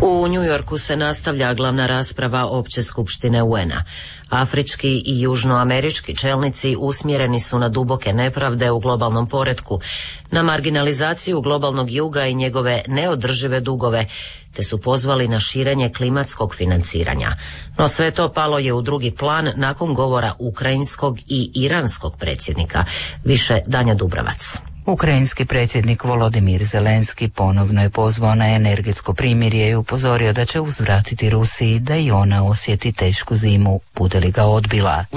U New Yorku se nastavlja glavna rasprava Opće skupštine UN-a. Afrički i južnoamerički čelnici usmjereni su na duboke nepravde u globalnom poretku, na marginalizaciju globalnog juga i njegove neodržive dugove, te su pozvali na širenje klimatskog financiranja. No sve to palo je u drugi plan nakon govora ukrajinskog i iranskog predsjednika. Više Danja Dubravac. Ukrajinski predsjednik Volodimir Zelenski ponovno je pozvao na energetsko primirje i upozorio da će uzvratiti Rusiji da i ona osjeti tešku zimu, bude li ga odbila.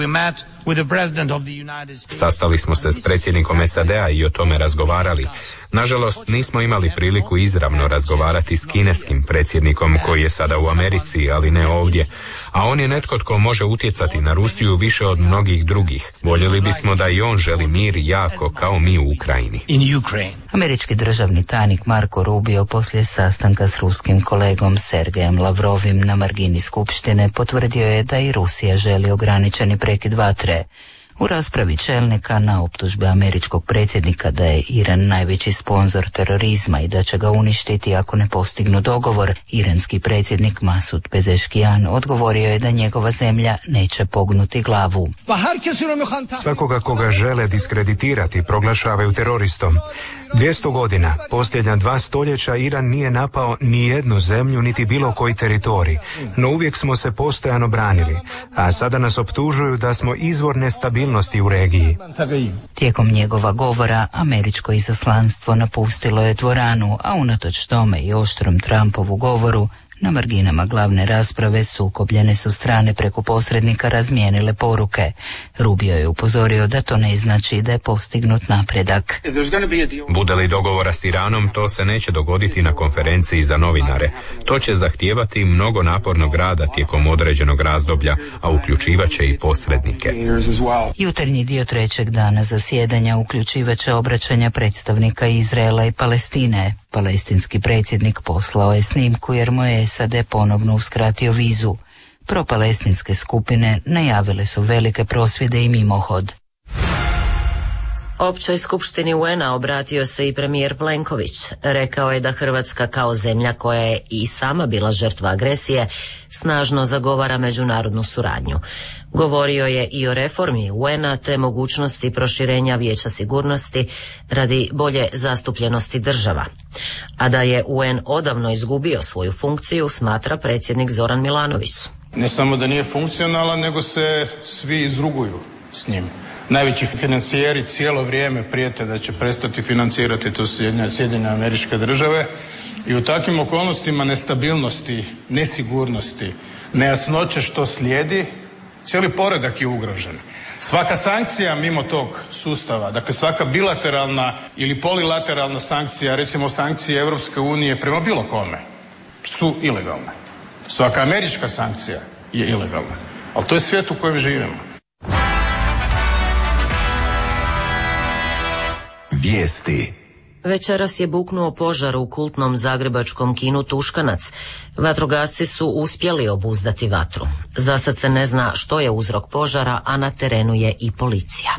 Sastali smo se s predsjednikom SAD-a i o tome razgovarali. Nažalost, nismo imali priliku izravno razgovarati s kineskim predsjednikom koji je sada u Americi, ali ne ovdje. A on je netko tko može utjecati na Rusiju više od mnogih drugih. Voljeli bismo da i on želi mir jako kao mi u Ukrajini. Američki državni tajnik Marko Rubio poslije sastanka s ruskim kolegom Sergejem Lavrovim na margini skupštine potvrdio je da i Rusija želi ograničeni prekid vatre. U raspravi čelnika na optužbe američkog predsjednika da je Iran najveći sponzor terorizma i da će ga uništiti ako ne postignu dogovor, iranski predsjednik Masud Pezeshkian odgovorio je da njegova zemlja neće pognuti glavu. Svakoga koga žele diskreditirati proglašavaju teroristom. 200 godina, posljednja 2 stoljeća, Iran nije napao ni jednu zemlju niti bilo koji teritorij, no uvijek smo se postojano branili, a sada nas optužuju da smo izvor nestabilnosti u regiji. Tijekom njegova govora američko izaslanstvo napustilo je dvoranu, a unatoč tome i oštrom Trumpovu govoru, na marginama glavne rasprave sukobljene su strane preko posrednika razmijenile poruke. Rubio je upozorio da to ne znači da je postignut napredak. Bude li dogovora s Iranom, to se neće dogoditi na konferenciji za novinare. To će zahtijevati mnogo napornog rada tijekom određenog razdoblja, a uključivaće i posrednike. Jutarnji dio trećeg dana zasjedanja uključivaće obraćanja predstavnika Izraela i Palestine. Palestinski predsjednik poslao je snimku jer mu je SAD ponovno uskratio vizu. Propalestinske skupine najavile su velike prosvjede i mimohod. Općoj skupštini UN-a obratio se i premijer Plenković. Rekao je da Hrvatska kao zemlja koja je i sama bila žrtva agresije snažno zagovara međunarodnu suradnju. Govorio je i o reformi UN-a te mogućnosti proširenja Vijeća sigurnosti radi bolje zastupljenosti država. A da je UN odavno izgubio svoju funkciju, smatra predsjednik Zoran Milanović. Ne samo da nije funkcionalan, nego se svi izruguju s njim. Najveći financijeri cijelo vrijeme prijete da će prestati financirati to Sjedinjene Američke Države i u takvim okolnostima nestabilnosti, nesigurnosti, nejasnoće što slijedi, cijeli poredak je ugrožen. Svaka sankcija mimo tog sustava, dakle svaka bilateralna ili polilateralna sankcija, recimo sankcije Europske unije prema bilo kome, su ilegalne. Svaka američka sankcija je ilegalna, ali to je svijet u kojem živimo. Vijesti. Večeras je buknuo požar u kultnom zagrebačkom kinu Tuškanac. Vatrogasci su uspjeli obuzdati vatru. Za sad se ne zna što je uzrok požara, a na terenu je i policija.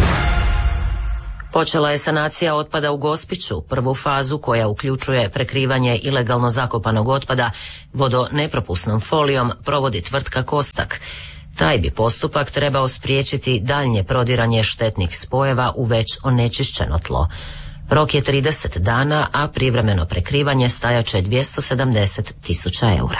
Počela je sanacija otpada u Gospiću. Prvu fazu, koja uključuje prekrivanje ilegalno zakopanog otpada vodonepropusnom folijom, provodi tvrtka Kostak. Taj bi postupak trebao spriječiti daljnje prodiranje štetnih spojeva u već onečišćeno tlo. Rok je 30 dana, a privremeno prekrivanje stajaće 270.000 eura.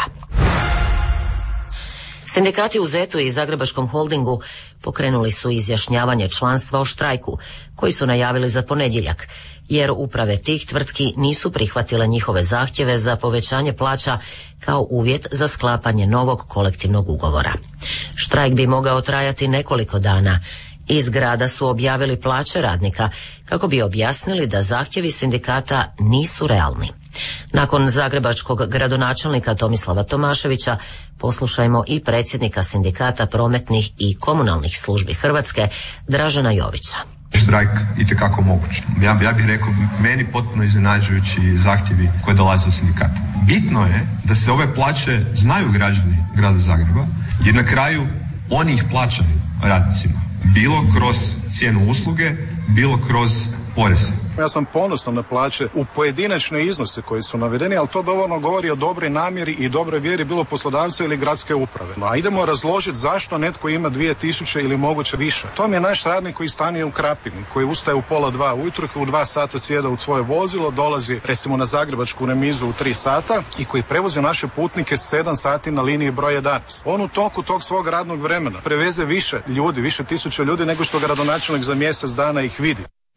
Sindikati u ZET-u i Zagrebačkom holdingu pokrenuli su izjašnjavanje članstva o štrajku, koji su najavili za ponedjeljak, jer uprave tih tvrtki nisu prihvatile njihove zahtjeve za povećanje plaća kao uvjet za sklapanje novog kolektivnog ugovora. Štrajk bi mogao trajati nekoliko dana. Iz grada su objavili plaće radnika kako bi objasnili da zahtjevi sindikata nisu realni. Nakon zagrebačkog gradonačelnika Tomislava Tomaševića poslušajmo i predsjednika sindikata prometnih i komunalnih službi Hrvatske, Dražena Jovića. Štrajk itekako moguć. Ja bih rekao, meni potpuno iznenađujući zahtjevi koji dolaze od sindikata. Bitno je da se ove plaće znaju građani grada Zagreba, jer na kraju oni ih plaćaju radnicima. Bilo kroz cijenu usluge, bilo kroz poreze. Ja sam ponosan na plaće u pojedinačne iznose koji su navedeni, ali to dovoljno govori o dobroj namjeri i dobroj vjeri bilo poslodavca ili gradske uprave. A idemo razložiti zašto netko ima 2000 ili moguće više. To mi je naš radnik koji stanuje u Krapini, koji ustaje u 1:30 ujutro, u 2 sata sjeda u svoje vozilo, dolazi recimo na Zagrebačku remizu u 3 sata i koji prevozi naše putnike 7 sati na liniji broj 11. On u toku tog svog radnog vremena preveze više ljudi, više tisuća ljudi nego što gradonačelnik za mjesec dana ih vidi.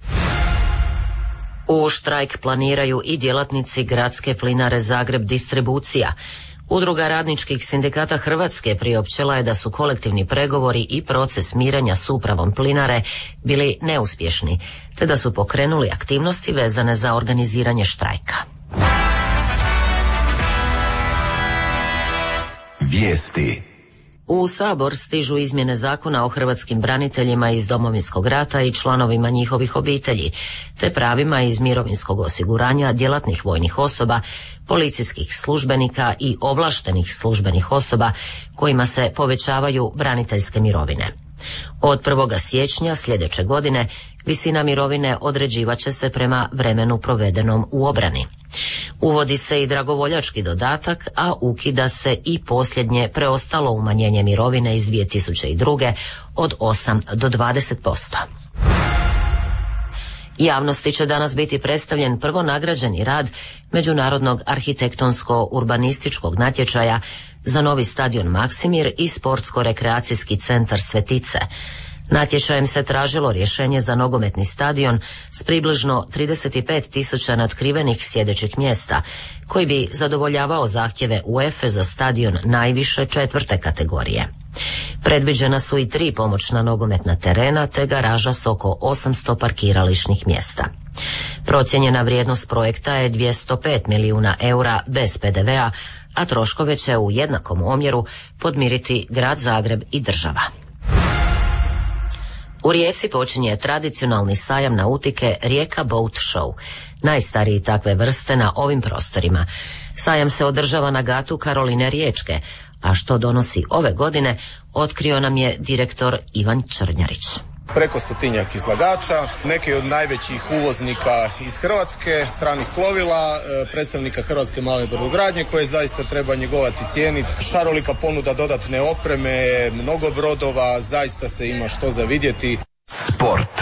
U štrajk planiraju i djelatnici Gradske plinare Zagreb Distribucija. Udruga radničkih sindikata Hrvatske priopćila je da su kolektivni pregovori i proces mirenja s upravom plinare bili neuspješni, te da su pokrenuli aktivnosti vezane za organiziranje štrajka. Vijesti. U Sabor stižu izmjene zakona o hrvatskim braniteljima iz Domovinskog rata i članovima njihovih obitelji, te pravima iz mirovinskog osiguranja djelatnih vojnih osoba, policijskih službenika i ovlaštenih službenih osoba kojima se povećavaju braniteljske mirovine. Od 1. siječnja sljedeće godine visina mirovine određivat će se prema vremenu provedenom u obrani. Uvodi se i dragovoljački dodatak, a ukida se i posljednje preostalo umanjenje mirovine iz 2002. od 8 do 20%. Javnosti će danas biti predstavljen prvo nagrađeni rad Međunarodnog arhitektonsko-urbanističkog natječaja za novi stadion Maksimir i sportsko-rekreacijski centar Svetice. Natječajem se tražilo rješenje za nogometni stadion s približno 35.000 natkrivenih sjedećih mjesta, koji bi zadovoljavao zahtjeve UEFA za stadion najviše 4. kategorije. Predviđena su i 3 pomoćna nogometna terena te garaža s oko 800 parkirališnih mjesta. Procijenjena vrijednost projekta je 205 milijuna eura bez PDV-a, a troškove će u jednakom omjeru podmiriti Grad Zagreb i država. U Rijeci počinje tradicionalni sajam nautike Rijeka Boat Show, najstariji takve vrste na ovim prostorima. Sajam se održava na gatu Karoline Riječke, a što donosi ove godine, otkrio nam je direktor Ivan Črnjarić. Preko 100-tinjak izlagača, neki od najvećih uvoznika iz Hrvatske, stranih plovila, predstavnika Hrvatske male brodogradnje koje zaista treba njegovati i cijeniti. Šarolika ponuda dodatne opreme, mnogo brodova, zaista se ima što za vidjeti. Sport.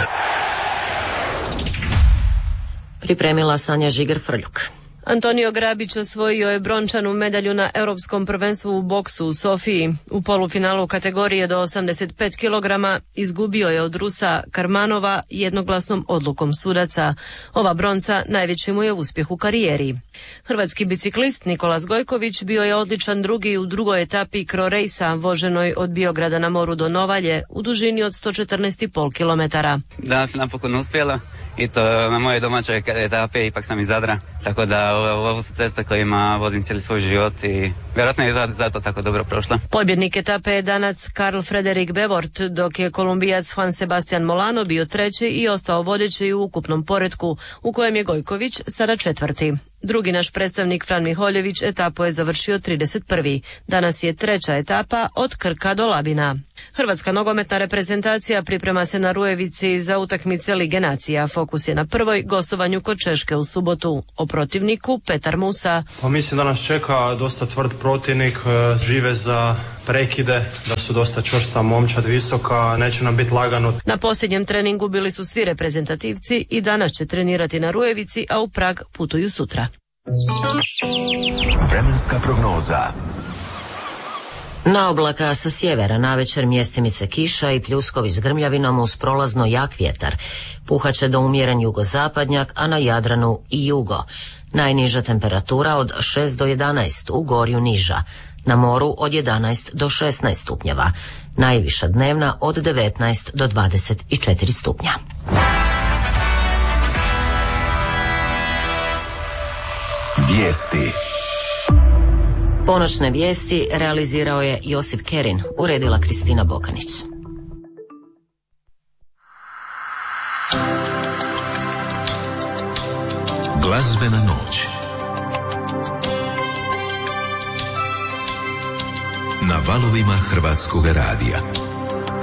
Pripremila Sanja Žiger-Frljuk. Antonio Grabić osvojio je brončanu medalju na Europskom prvenstvu u boksu u Sofiji. U polufinalu kategorije do 85 kg izgubio je od Rusa Karmanova jednoglasnom odlukom sudaca. Ova bronca najveći mu je uspjeh u karijeri. Hrvatski biciklist Nikolas Gojković bio je odličan drugi u drugoj etapi Kro Rejsa voženoj od Biograda na moru do Novalje u dužini od 114,5 km. Danas je napokon uspjela i to na moje domaće etape, ipak sam iz Zadra, tako da ovo su ceste kojima vozim cijeli svoj život i vjerojatno je zato tako dobro prošla. Pobjednik etape je Danac Karl Frederik Bevort, dok je Kolumbijac Juan Sebastian Molano bio treći i ostao vodeći u ukupnom poretku, u kojem je Gojković sada četvrti. Drugi naš predstavnik Fran Miholjević etapu je završio 31. Danas je treća etapa od Krka do Labina. Hrvatska nogometna reprezentacija priprema se na Rujevici za utakmice Lige nacija. Fokus je na prvoj gostovanju kod Češke u subotu. O protivniku Petar Musa. Mislim da nas čeka dosta tvrd protivnik, žive za prekide, da su dosta čvrsta momčad, visoka, neće nam biti lagano. Na posljednjem treningu bili su svi reprezentativci i danas će trenirati na Rujevici, a u Prag putuju sutra. Vremenska prognoza. Na oblaka sa sjevera navečer mjestimice kiša i pljuskovi s grmljavinom uz prolazno jak vjetar. Puhaće do umjeren jugozapadnjak, a na Jadranu i jugo. Najniža temperatura od 6 do 11, u Gorju niža. Na moru od 11 do 16 stupnjeva. Najviša dnevna od 19 do 24 stupnja. Vijesti. Ponoćne vijesti realizirao je Josip Kerin, uredila Kristina Bokanić. Glazbena noć. Na valovima Hrvatskog radija.